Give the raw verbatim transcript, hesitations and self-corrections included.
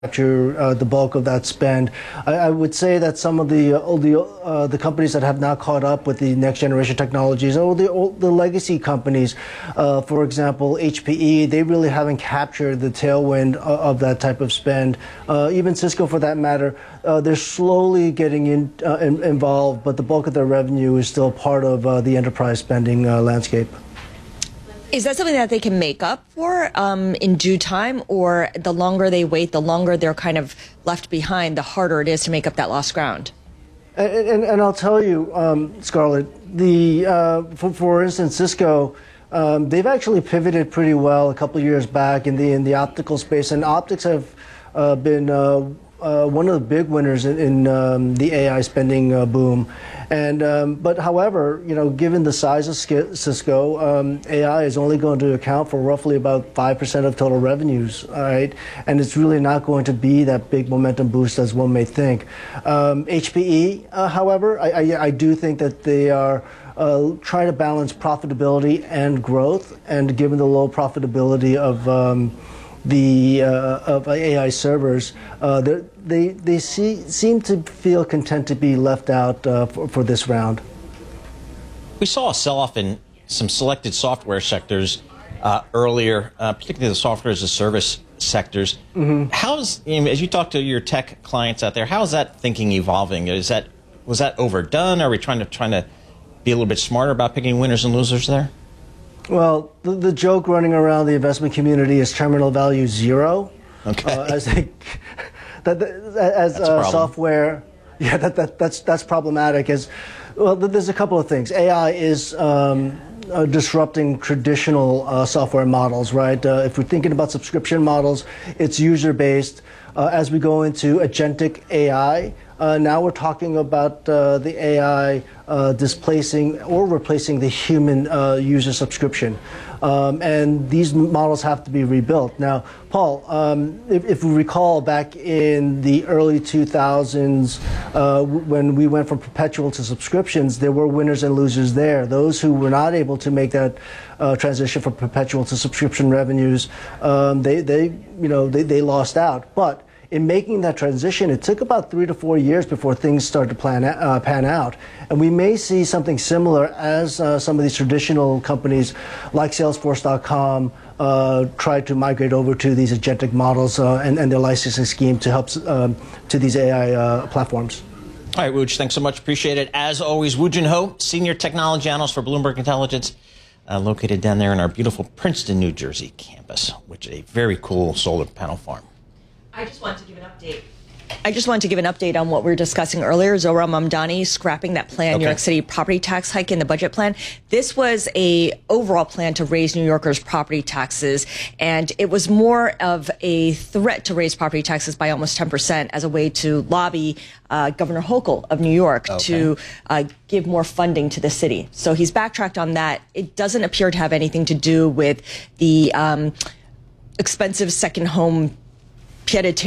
capture uh, the bulk of that spend. I, I would say that some of the uh, the uh, the companies that have not caught up with the next generation technologies, or the old, the legacy companies, uh, for example, H P E, they really haven't captured the tailwind of, of that type of spend. Uh, even Cisco, for that matter, uh, they're slowly getting in, uh, in, involved, but the bulk of their revenue is still part of uh, the enterprise spending uh, landscape. Is that something that they can make up for um, in due time, or the longer they wait, the longer they're kind of left behind, the harder it is to make up that lost ground? And, and, and I'll tell you, um, Scarlett, the uh, for, for instance, Cisco, um, they've actually pivoted pretty well a couple of years back in the in the optical space, and optics have uh, been uh, uh, one of the big winners in, in um, the A I spending uh, boom. And um, but however, you know, given the size of Cisco, um, A I is only going to account for roughly about five percent of total revenues, all right? And it's really not going to be that big momentum boost as one may think. Um, H P E, uh, however, I, I, I do think that they are uh, trying to balance profitability and growth, and given the low profitability of um, the uh, of A I servers, uh, they they see, seem to feel content to be left out uh, for, for this round. We saw a sell-off in some selected software sectors uh, earlier, uh, particularly the software as a service sectors. Mm-hmm. How's, you know, as you talk to your tech clients out there, how is that thinking evolving? Is that was that overdone? Are we trying to trying to be a little bit smarter about picking winners and losers there? Well, the, the joke running around the investment community is terminal value zero. Okay. Uh, as a, that, as uh, software, yeah, that, that that's that's problematic. As well, there's a couple of things. A I is um, uh, disrupting traditional uh, software models, right? Uh, if we're thinking about subscription models, it's user-based. Uh, as we go into agentic A I, uh, now we're talking about uh, the A I uh, displacing or replacing the human uh, user subscription. Um, and these models have to be rebuilt. Now, Paul, um, if, if we recall back in the early two thousands, uh, when we went from perpetual to subscriptions, there were winners and losers there. Those who were not able to make that uh, transition from perpetual to subscription revenues, um, they, they, you know, they, they lost out. But in making that transition, it took about three to four years before things started to plan, uh, pan out. And we may see something similar as uh, some of these traditional companies like Salesforce dot com uh, try to migrate over to these agentic models uh, and, and their licensing scheme to help um, to these A I uh, platforms. All right, Wooj, thanks so much. Appreciate it. As always, Woo Jin Ho, Senior Technology Analyst for Bloomberg Intelligence, uh, located down there in our beautiful Princeton, New Jersey campus, which is a very cool solar panel farm. I just want to give an update. I just wanted to give an update on what we were discussing earlier. Zohran Mamdani scrapping that plan, okay. New York City property tax hike in the budget plan. This was a overall plan to raise New Yorkers' property taxes, and it was more of a threat to raise property taxes by almost ten percent as a way to lobby uh, Governor Hochul of New York okay. to uh, give more funding to the city. So he's backtracked on that. It doesn't appear to have anything to do with the um, expensive second home pied-à-terre